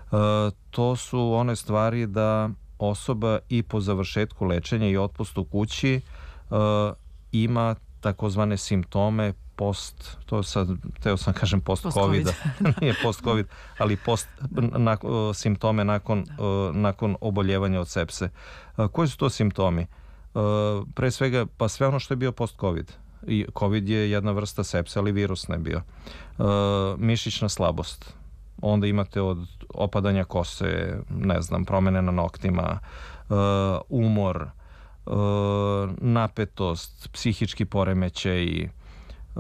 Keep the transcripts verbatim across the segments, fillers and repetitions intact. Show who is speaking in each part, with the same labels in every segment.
Speaker 1: To su one stvari da osoba i po završetku lečenja i otpustu kući ima takozvane simptome post, to sad, teo sam kažem post-covida, nije post-covid, ali post, na, simptome nakon, nakon oboljevanja od sepse. Koji su to simptomi? Pre svega, pa sve ono što je bio post-covid. I COVID je jedna vrsta sepse, ali virusna je bio. Mišićna slabost. Onda imate od opadanja kose, ne znam, promene na noktima, umor, napetost, psihički poremećaj, Uh,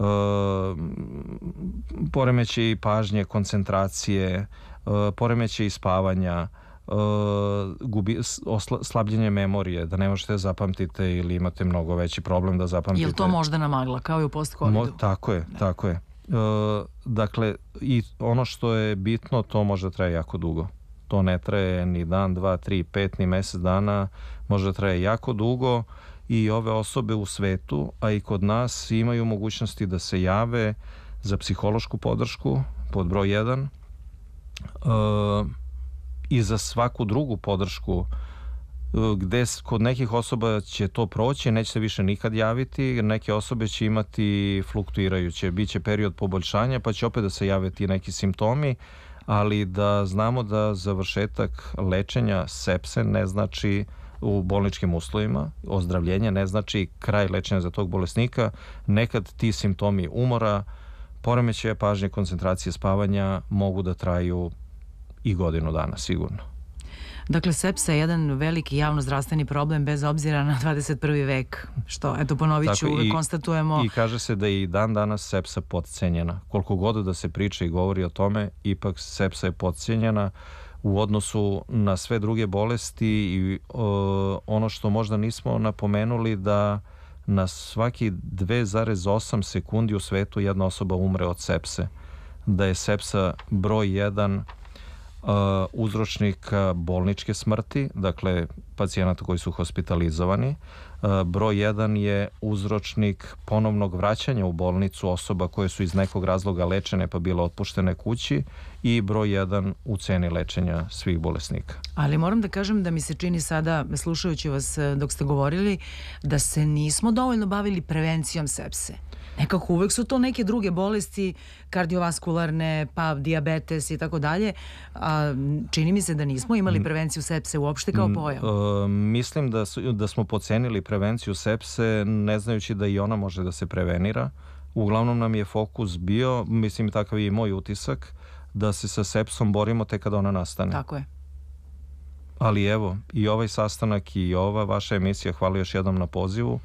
Speaker 1: poremećaj pažnje, koncentracije, uh, poremećaj spavanja, uh, gubi, osla, slabljenje memorije, da ne možete da zapamtite ili imate mnogo veći problem da zapamtite.
Speaker 2: Je li to moždana magla, kao i u post-covidu?
Speaker 1: Mo, tako je, da. tako je. Uh, dakle, i ono što je bitno, to može traje jako dugo. To ne traje ni dan, dva, tri, pet, ni mesec dana, može traje jako dugo. I ove osobe u svetu, a i kod nas, imaju mogućnosti da se jave za psihološku podršku pod broj jedan uh, i za svaku drugu podršku uh, gde kod nekih osoba će to proći, neće se više nikad javiti, neke osobe će imati fluktuirajuće, bit će period poboljšanja pa će opet da se jave ti neki simptomi, ali da znamo da završetak lečenja sepse ne znači u bolničkim uslovima, ozdravljenje ne znači kraj lečenja za tog bolesnika. Nekad ti simptomi umora, poremećaja pažnje, koncentracije, spavanja mogu da traju i godinu dana sigurno.
Speaker 2: Dakle, sepsa je jedan veliki javno-zdravstveni problem bez obzira na dvadeset prvi vek, što, eto, ponovit ću, uvek konstatujemo.
Speaker 1: I kaže se da je i dan danas sepsa podcenjena. Koliko god da se priča i govori o tome, ipak sepsa je podcenjena u odnosu na sve druge bolesti i o, ono što možda nismo napomenuli, da na svaki dve zarez osam sekundi u svetu jedna osoba umre od sepse. Da je sepsa broj jedan Uh, uzročnika bolničke smrti, dakle pacijenata koji su hospitalizovani. Uh, broj jedan je uzročnik ponovnog vraćanja u bolnicu osoba koje su iz nekog razloga lečene pa bile otpuštene kući i broj jedan u ceni lečenja svih bolesnika.
Speaker 2: Ali moram da kažem da mi se čini sada, slušajući vas dok ste govorili, da se nismo dovoljno bavili prevencijom sepse. Nekako uvek su to neke druge bolesti, kardiovaskularne, pa dijabetes i tako dalje. A čini mi se da nismo imali prevenciju sepse uopšte kao pojam.
Speaker 1: Uh, mislim da, su, da smo podcenili prevenciju sepse, ne znajući da i ona može da se prevenira. Uglavnom nam je fokus bio, mislim takav je i moj utisak, da se sa sepsom borimo tek kada ona nastane.
Speaker 2: Tako je.
Speaker 1: Ali evo, i ovaj sastanak i ova vaša emisija, hvala još jednom na pozivu,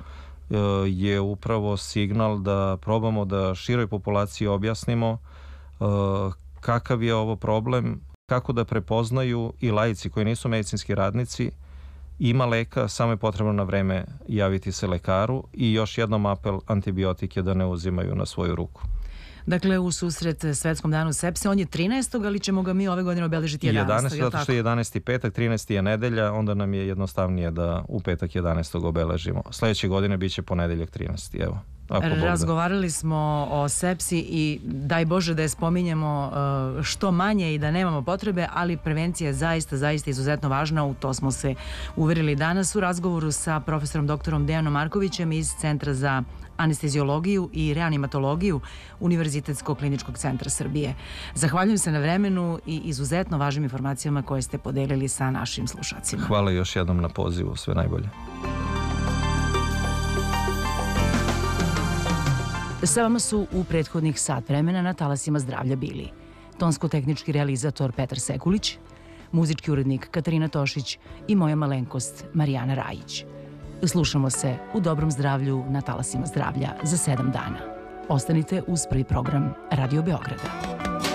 Speaker 1: je upravo signal da probamo da široj populaciji objasnimo uh, kakav je ovo problem, kako da prepoznaju i laici koji nisu medicinski radnici. Ima leka, samo je potrebno na vreme javiti se lekaru i još jednom apel, antibiotike da ne uzimaju na svoju ruku.
Speaker 2: Dakle, u susret Svetskom danu sepse, on je trinaestog, ali ćemo ga mi ove godine obeležiti jedanaestog.
Speaker 1: jedanaestog, zato što je jedanaesti petak, trinaesti je nedelja, onda nam je jednostavnije da u petak jedanaestog obeležimo. Sledeće godine bit će ponedeljak trinaesti, evo.
Speaker 2: Razgovarali smo o sepsi i daj Bože da je spominjemo što manje i da nemamo potrebe, ali prevencija je zaista, zaista izuzetno važna. U to smo se uverili danas u razgovoru sa profesorom doktorom Dejanom Markovićem iz Centra za anesteziologiju i reanimatologiju Univerzitetskog kliničkog centra Srbije. Zahvaljujem se na vremenu i izuzetno važnim informacijama koje ste podelili sa našim slušacima.
Speaker 1: Hvala još jednom na pozivu, sve najbolje.
Speaker 2: Sa vama su u prethodnih sat vremena na talasima zdravlja bili tonsko-tehnički realizator Petar Sekulić, muzički urednik Katarina Tošić i moja malenkost Marijana Rajić. Slušamo se u dobrom zdravlju na talasima zdravlja za sedam dana. Ostanite uz prvi program Radio Beograda.